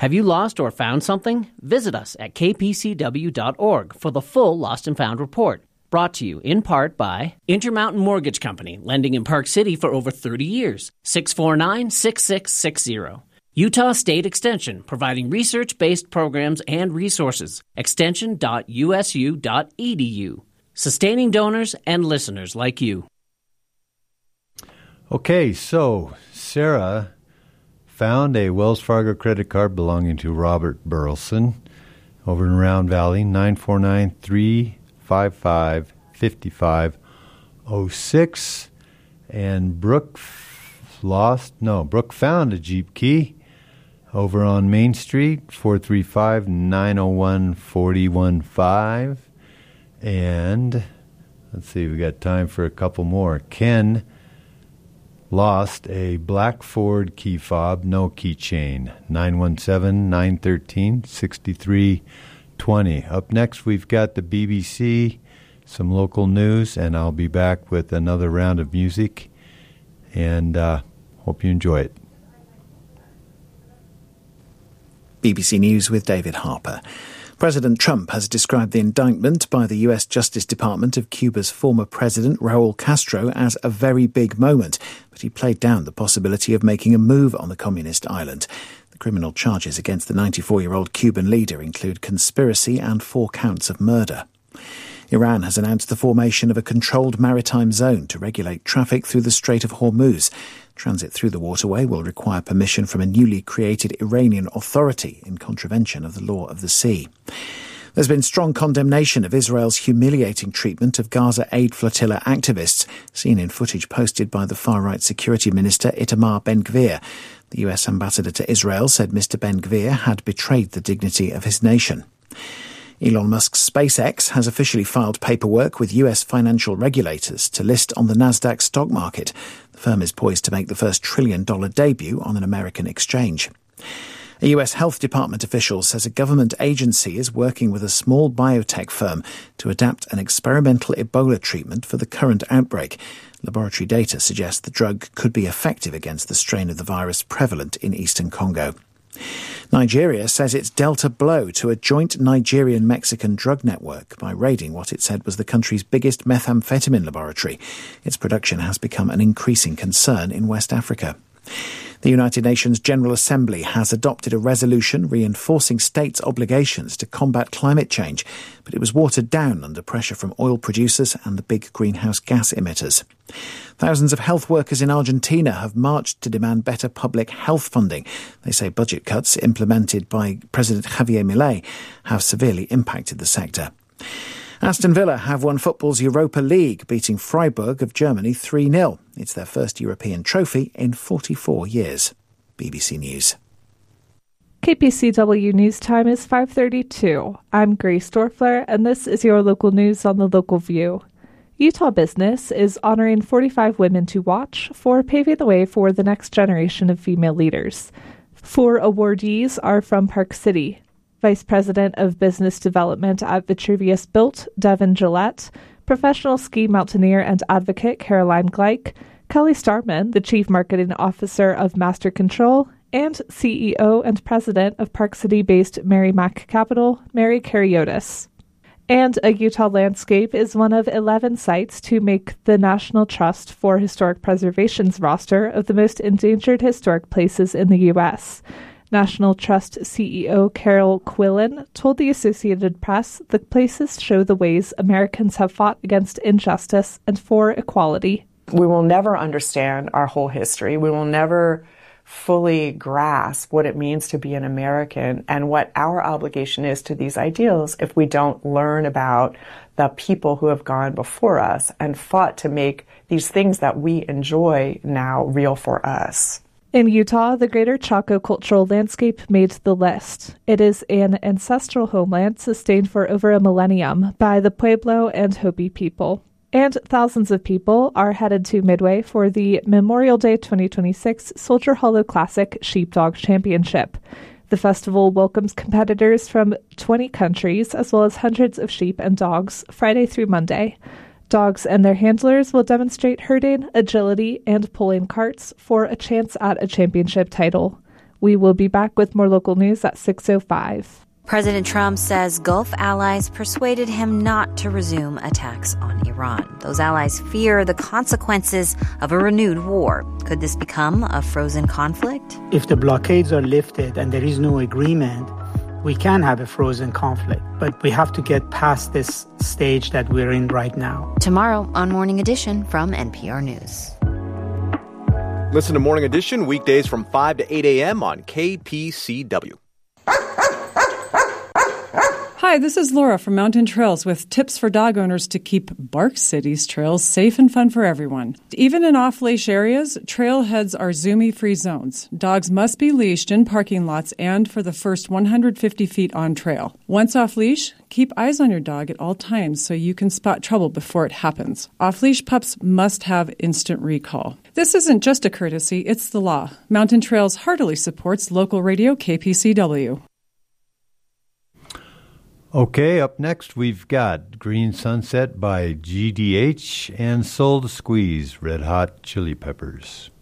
Have you lost or found something? Visit us at kpcw.org for the full Lost and Found report. Brought to you in part by Intermountain Mortgage Company, lending in Park City for over 30 years. 649-6660. Utah State Extension, providing research-based programs and resources. extension.usu.edu. Sustaining donors and listeners like you. Okay, so Sarah found a Wells Fargo credit card belonging to Robert Burleson over in Round Valley, 949-355-5506. And Brooke found a Jeep key over on Main Street, 435-901-415. And let's see, we got time for a couple more. Ken lost a black Ford key fob, no keychain, 917-913-6320. Up next, we've got the BBC, some local news, and I'll be back with another round of music. And hope you enjoy it. BBC News with David Harper. President Trump has described the indictment by the U.S. Justice Department of Cuba's former president, Raul Castro, as a very big moment, but he played down the possibility of making a move on the communist island. The criminal charges against the 94-year-old Cuban leader include conspiracy and 4 counts of murder. Iran has announced the formation of a controlled maritime zone to regulate traffic through the Strait of Hormuz. Transit through the waterway will require permission from a newly created Iranian authority in contravention of the law of the sea. There's been strong condemnation of Israel's humiliating treatment of Gaza Aid Flotilla activists, seen in footage posted by the far-right security minister Itamar Ben-Gvir. The US ambassador to Israel said Mr. Ben-Gvir had betrayed the dignity of his nation. Elon Musk's SpaceX has officially filed paperwork with US financial regulators to list on the Nasdaq stock market. The firm is poised to make the first trillion-dollar debut on an American exchange. A US Health Department official says a government agency is working with a small biotech firm to adapt an experimental Ebola treatment for the current outbreak. Laboratory data suggests the drug could be effective against the strain of the virus prevalent in eastern Congo. Nigeria says it's dealt a blow to a joint Nigerian-Mexican drug network by raiding what it said was the country's biggest methamphetamine laboratory. Its production has become an increasing concern in West Africa. The United Nations General Assembly has adopted a resolution reinforcing states' obligations to combat climate change, but it was watered down under pressure from oil producers and the big greenhouse gas emitters. Thousands of health workers in Argentina have marched to demand better public health funding. They say budget cuts implemented by President Javier Milei have severely impacted the sector. Aston Villa have won football's Europa League, beating Freiburg of Germany 3-0. It's their first European trophy in 44 years. BBC News. KPCW News Time is 5:32. I'm Grace Dorfler, and this is your local news on the Local View. Utah Business is honoring 45 women to watch for paving the way for the next generation of female leaders. 4 awardees are from Park City. Vice President of Business Development at Vitruvius Built, Devin Gillette, professional ski mountaineer and advocate Caroline Gleich, Kelly Starman, the Chief Marketing Officer of Master Control, and CEO and President of Park City-based Mary Mac Capital, Mary Karyotis. And a Utah landscape is one of 11 sites to make the National Trust for Historic Preservation's roster of the most endangered historic places in the U.S. National Trust CEO Carol Quillen told the Associated Press the places show the ways Americans have fought against injustice and for equality. We will never understand our whole history. We will never fully grasp what it means to be an American and what our obligation is to these ideals if we don't learn about the people who have gone before us and fought to make these things that we enjoy now real for us. In Utah, the Greater Chaco Cultural Landscape made the list. It is an ancestral homeland sustained for over a millennium by the Pueblo and Hopi people. And thousands of people are headed to Midway for the Memorial Day 2026 Soldier Hollow Classic Sheepdog Championship. The festival welcomes competitors from 20 countries, as well as hundreds of sheep and dogs, Friday through Monday. Dogs and their handlers will demonstrate herding, agility, and pulling carts for a chance at a championship title. We will be back with more local news at 6:05. President Trump says Gulf allies persuaded him not to resume attacks on Iran. Those allies fear the consequences of a renewed war. Could this become a frozen conflict? If the blockades are lifted and there is no agreement, we can have a frozen conflict. But we have to get past this stage that we're in right now. Tomorrow on Morning Edition from NPR News. Listen to Morning Edition weekdays from 5 to 8 a.m. on KPCW. Hi, this is Laura from Mountain Trails with tips for dog owners to keep Bark City's trails safe and fun for everyone. Even in off-leash areas, trailheads are Zumi-free zones. Dogs must be leashed in parking lots and for the first 150 feet on trail. Once off-leash, keep eyes on your dog at all times so you can spot trouble before it happens. Off-leash pups must have instant recall. This isn't just a courtesy, it's the law. Mountain Trails heartily supports local radio KPCW. Okay, up next we've got Green Sunset by GDH and Soul to Squeeze, Red Hot Chili Peppers.